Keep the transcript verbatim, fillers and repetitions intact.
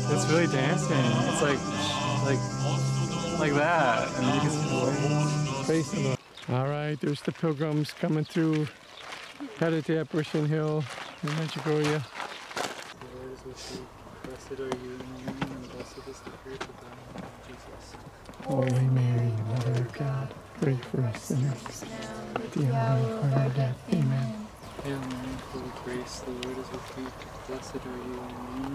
It's really dancing. It's like, like, like that. And you can see the waves. Praise the Lord. All right, there's the pilgrims coming through, headed to Apparition Hill in Medjugorje. The Lord is with you. Blessed are you among women, and blessed is the fruit of thy womb, Jesus. Holy Mary, Mother of God, pray for us sinners, at the hour of our death. Amen. Hail Mary, full of grace, the Lord is with you. Blessed are you among women.